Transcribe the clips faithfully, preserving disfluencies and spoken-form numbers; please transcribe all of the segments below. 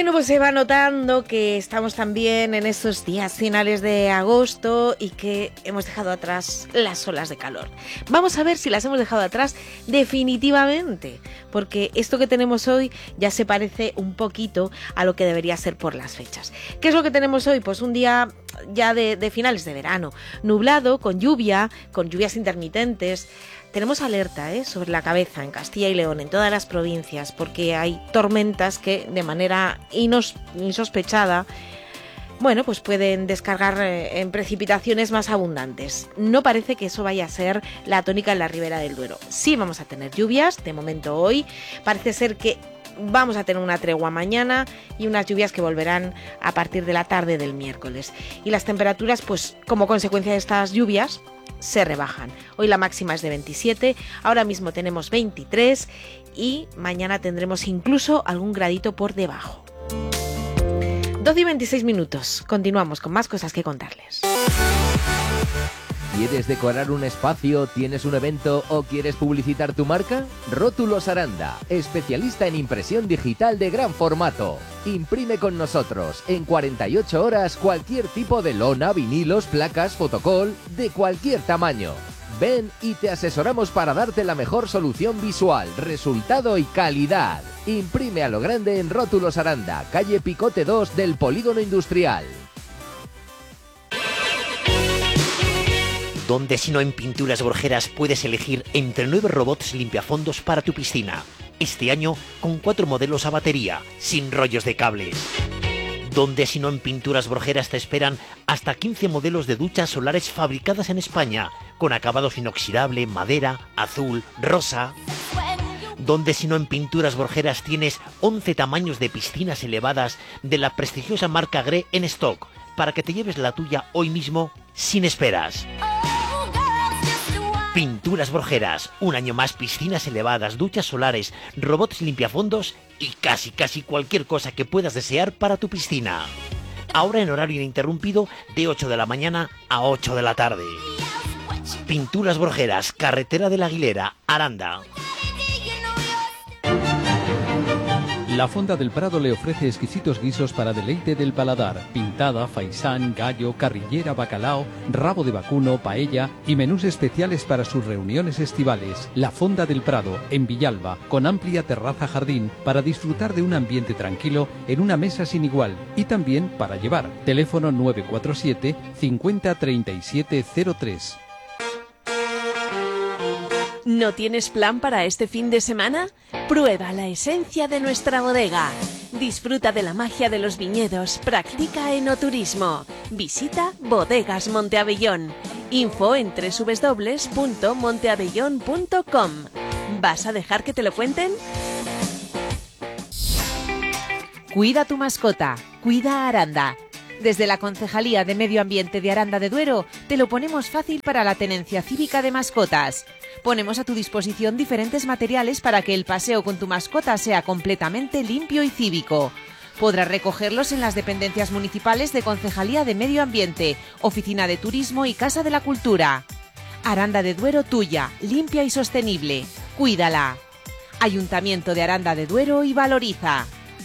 Bueno, pues se va notando que estamos también en estos días finales de agosto y que hemos dejado atrás las olas de calor. Vamos a ver si las hemos dejado atrás definitivamente, porque esto que tenemos hoy ya se parece un poquito a lo que debería ser por las fechas. ¿Qué es lo que tenemos hoy? Pues un día ya de, de finales de verano, nublado, con lluvia, con lluvias intermitentes. Tenemos alerta ¿eh? sobre la cabeza en Castilla y León, en todas las provincias, porque hay tormentas que de manera inos, insospechada, bueno, pues pueden descargar eh, en precipitaciones más abundantes. No parece que eso vaya a ser la tónica en la Ribera del Duero. Sí vamos a tener lluvias, de momento hoy. Parece ser que vamos a tener una tregua mañana y unas lluvias que volverán a partir de la tarde del miércoles. Y las temperaturas, pues como consecuencia de estas lluvias, se rebajan. Hoy la máxima es de veintisiete, ahora mismo tenemos veintitrés y mañana tendremos incluso algún gradito por debajo. doce y veintiséis minutos. Continuamos con más cosas que contarles. ¿Quieres decorar un espacio, tienes un evento o quieres publicitar tu marca? Rótulos Aranda, especialista en impresión digital de gran formato. Imprime con nosotros en cuarenta y ocho horas cualquier tipo de lona, vinilos, placas, fotocol, de cualquier tamaño. Ven y te asesoramos para darte la mejor solución visual, resultado y calidad. Imprime a lo grande en Rótulos Aranda, calle Picote dos del Polígono Industrial. Donde si no en Pinturas Borjeras puedes elegir entre nueve robots limpiafondos para tu piscina. Este año con cuatro modelos a batería, sin rollos de cables. Donde si no en Pinturas Borjeras te esperan hasta quince modelos de duchas solares fabricadas en España, con acabados inoxidable, madera, azul, rosa. Donde si no en Pinturas Borjeras tienes once tamaños de piscinas elevadas de la prestigiosa marca Gré en stock, para que te lleves la tuya hoy mismo sin esperas. Pinturas Borjeras, un año más piscinas elevadas, duchas solares, robots limpiafondos y casi casi cualquier cosa que puedas desear para tu piscina. Ahora en horario ininterrumpido de ocho de la mañana a ocho de la tarde. Pinturas Borjeras, carretera de la Aguilera, Aranda. La Fonda del Prado le ofrece exquisitos guisos para deleite del paladar: pintada, faisán, gallo, carrillera, bacalao, rabo de vacuno, paella y menús especiales para sus reuniones estivales. La Fonda del Prado, en Villalba, con amplia terraza jardín para disfrutar de un ambiente tranquilo en una mesa sin igual y también para llevar. Teléfono nueve cuatro siete cincuenta treinta y siete cero tres. ¿No tienes plan para este fin de semana? Prueba la esencia de nuestra bodega. Disfruta de la magia de los viñedos, practica enoturismo. Visita Bodegas Monteabellón. Info en doble u doble u doble u punto monteabellón punto com. ¿Vas a dejar que te lo cuenten? Cuida tu mascota, cuida Aranda. Desde la Concejalía de Medio Ambiente de Aranda de Duero te lo ponemos fácil para la tenencia cívica de mascotas. Ponemos a tu disposición diferentes materiales para que el paseo con tu mascota sea completamente limpio y cívico. Podrás recogerlos en las dependencias municipales de Concejalía de Medio Ambiente, Oficina de Turismo y Casa de la Cultura. Aranda de Duero tuya, limpia y sostenible. Cuídala. Ayuntamiento de Aranda de Duero y Valoriza.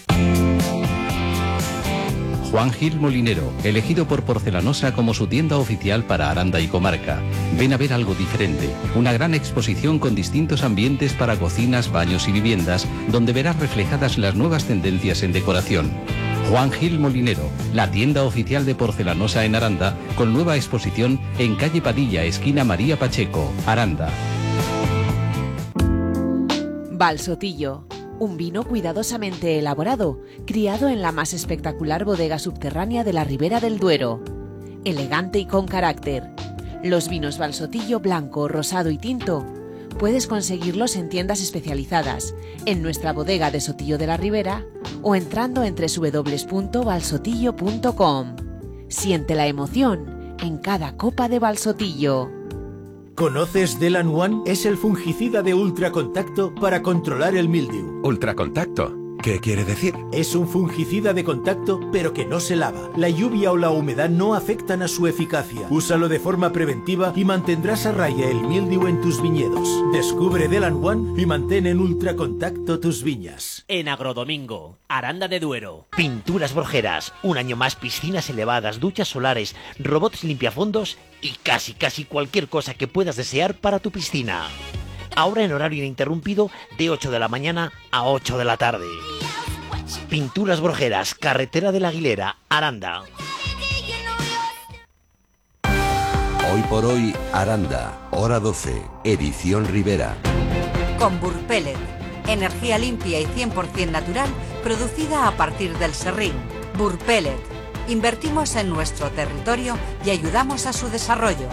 Juan Gil Molinero, elegido por Porcelanosa como su tienda oficial para Aranda y comarca. Ven a ver algo diferente, una gran exposición con distintos ambientes para cocinas, baños y viviendas, donde verás reflejadas las nuevas tendencias en decoración. Juan Gil Molinero, la tienda oficial de Porcelanosa en Aranda, con nueva exposición en calle Padilla, esquina María Pacheco, Aranda. Valsotillo. Un vino cuidadosamente elaborado, criado en la más espectacular bodega subterránea de la Ribera del Duero. Elegante y con carácter. Los vinos Valsotillo blanco, rosado y tinto puedes conseguirlos en tiendas especializadas, en nuestra bodega de Sotillo de la Ribera o entrando en doble u doble u doble u punto valsotillo punto com. Siente la emoción en cada copa de Valsotillo. ¿Conoces Delan One? Es el fungicida de ultracontacto para controlar el mildiu. ¿Ultracontacto? ¿Qué quiere decir? Es un fungicida de contacto, pero que no se lava. La lluvia o la humedad no afectan a su eficacia. Úsalo de forma preventiva y mantendrás a raya el mildiu en tus viñedos. Descubre Delan One y mantén en ultracontacto tus viñas. En Agrodomingo, Aranda de Duero. Pinturas Borgeras. Un año más, piscinas elevadas, duchas solares, robots limpiafondos y casi casi cualquier cosa que puedas desear para tu piscina. Ahora en horario ininterrumpido de ocho de la mañana a ocho de la tarde. Pinturas Borgeras, carretera de la Aguilera, Aranda. Hoy por hoy, Aranda, hora doce, edición Rivera. Con Burpellet, energía limpia y cien por ciento natural, producida a partir del serrín. Burpellet, invertimos en nuestro territorio y ayudamos a su desarrollo.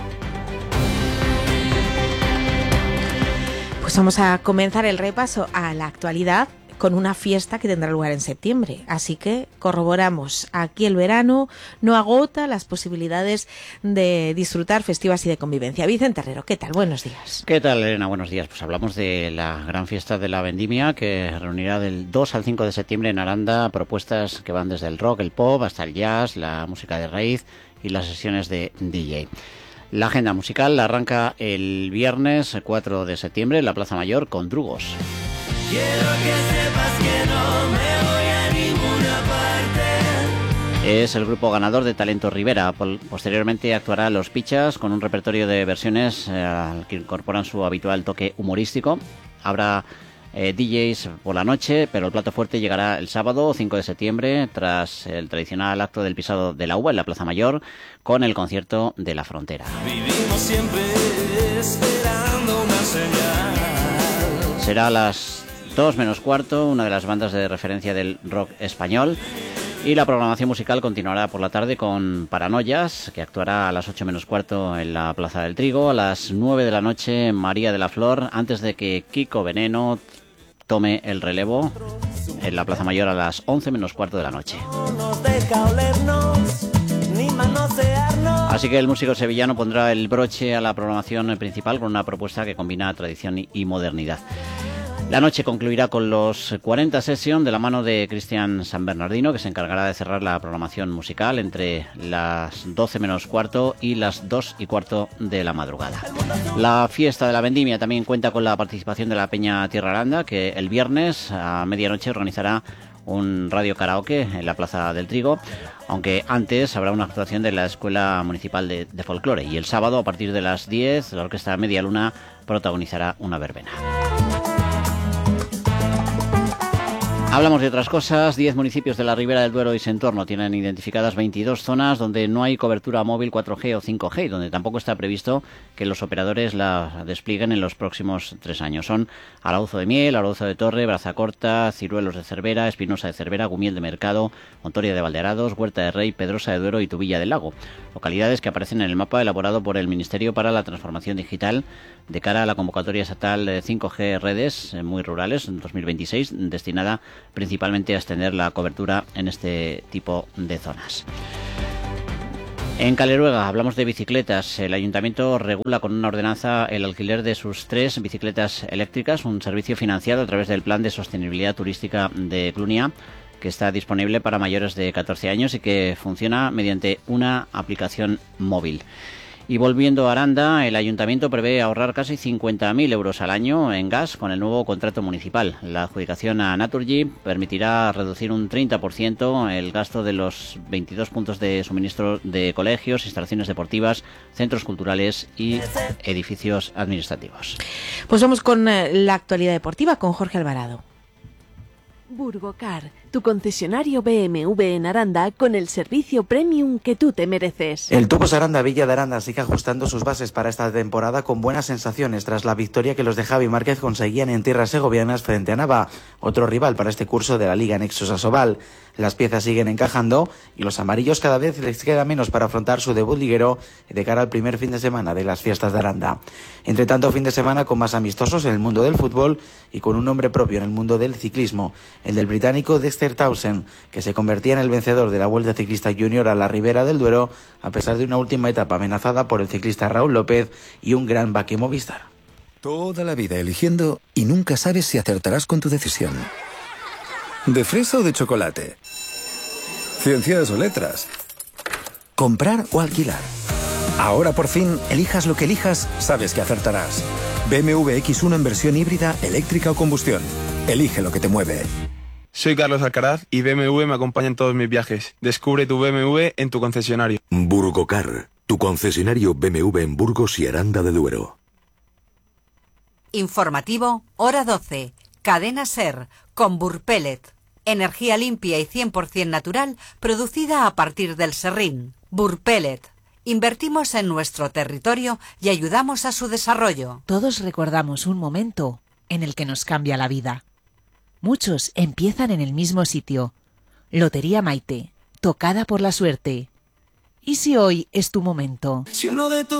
Pues vamos a comenzar el repaso a la actualidad con una fiesta que tendrá lugar en septiembre. Así que corroboramos, aquí el verano no agota las posibilidades de disfrutar festivas y de convivencia. Vicente Herrero, ¿qué tal? Buenos días. ¿Qué tal, Elena? Buenos días. Pues hablamos de la gran fiesta de la vendimia que reunirá del dos al cinco de septiembre en Aranda propuestas que van desde el rock, el pop, hasta el jazz, la música de raíz y las sesiones de D J. La agenda musical arranca el viernes cuatro de septiembre en la Plaza Mayor con Drugos. Quiero que sepas que no me voy a ninguna parte. Es el grupo ganador de Talento Rivera. Posteriormente actuará Los Pichas con un repertorio de versiones eh, al que incorporan su habitual toque humorístico. Habrá eh, D Js por la noche, pero el plato fuerte llegará el sábado cinco de septiembre tras el tradicional acto del pisado de la uva en la Plaza Mayor con el concierto de La Frontera. Vivimos siempre esperando una señal. Será a las dos menos cuarto, una de las bandas de referencia del rock español. Y la programación musical continuará por la tarde con Paranoias, que actuará a las ocho menos cuarto en la Plaza del Trigo. A las nueve de la noche, María de la Flor, antes de que Kiko Veneno tome el relevo en la Plaza Mayor a las once menos cuarto de la noche. Así que el músico sevillano pondrá el broche a la programación principal con una propuesta que combina tradición y modernidad. La noche concluirá con los cuarenta Session de la mano de Cristian San Bernardino, que se encargará de cerrar la programación musical entre las doce menos cuarto y las dos y cuarto de la madrugada. La fiesta de la vendimia también cuenta con la participación de la Peña Tierra Aranda, que el viernes a medianoche organizará un radio karaoke en la Plaza del Trigo, aunque antes habrá una actuación de la Escuela Municipal de, de Folclore, y el sábado a partir de las diez la Orquesta Media Luna protagonizará una verbena. Hablamos de otras cosas. diez municipios de la Ribera del Duero y su entorno tienen identificadas veintidós zonas donde no hay cobertura móvil cuatro G o cinco G y donde tampoco está previsto que los operadores la desplieguen en los próximos tres años. Son Arauzo de Miel, Arauzo de Torre, Brazacorta, Ciruelos de Cervera, Espinosa de Cervera, Gumiel de Mercado, Ontoria de Valdearados, Huerta de Rey, Pedrosa de Duero y Tubilla del Lago. Localidades que aparecen en el mapa elaborado por el Ministerio para la Transformación Digital de cara a la convocatoria estatal de cinco G redes muy rurales en dos mil veintiséis, destinada principalmente a extender la cobertura en este tipo de zonas. En Caleruega hablamos de bicicletas. El ayuntamiento regula con una ordenanza el alquiler de sus tres bicicletas eléctricas, un servicio financiado a través del Plan de Sostenibilidad Turística de Clunia, que está disponible para mayores de catorce años y que funciona mediante una aplicación móvil. Y volviendo a Aranda, el ayuntamiento prevé ahorrar casi cincuenta mil euros al año en gas con el nuevo contrato municipal. La adjudicación a Naturgy permitirá reducir un treinta por ciento el gasto de los veintidós puntos de suministro de colegios, instalaciones deportivas, centros culturales y edificios administrativos. Pues vamos con la actualidad deportiva con Jorge Alvarado. Burgocar, tu concesionario B M W en Aranda con el servicio premium que tú te mereces. El Tubos Aranda Villa de Aranda sigue ajustando sus bases para esta temporada con buenas sensaciones tras la victoria que los de Javi Márquez conseguían en tierras segovianas frente a Nava, otro rival para este curso de la Liga Nexus Asobal. Las piezas siguen encajando y los amarillos cada vez les queda menos para afrontar su debut liguero de cara al primer fin de semana de las fiestas de Aranda. Entre tanto, fin de semana con más amistosos en el mundo del fútbol y con un nombre propio en el mundo del ciclismo, el del británico Dexter Townsend, que se convertía en el vencedor de la Vuelta Ciclista Junior a la Ribera del Duero, a pesar de una última etapa amenazada por el ciclista Raúl López y un gran baque Movistar. Toda la vida eligiendo y nunca sabes si acertarás con tu decisión. ¿De fresa o de chocolate? ¿Ciencias o letras? ¿Comprar o alquilar? Ahora por fin, elijas lo que elijas, sabes que acertarás. B M W equis uno en versión híbrida, eléctrica o combustión. Elige lo que te mueve. Soy Carlos Alcaraz y B M W me acompaña en todos mis viajes. Descubre tu B M W en tu concesionario. Burgocar, tu concesionario B M W en Burgos y Aranda de Duero. Informativo, hora doce. Cadena SER, con Burpellet. Energía limpia y cien por ciento natural, producida a partir del serrín. Burpellet. Invertimos en nuestro territorio y ayudamos a su desarrollo. Todos recordamos un momento en el que nos cambia la vida. Muchos empiezan en el mismo sitio. Lotería Maite, tocada por la suerte. ¿Y si hoy es tu momento? Si uno de tus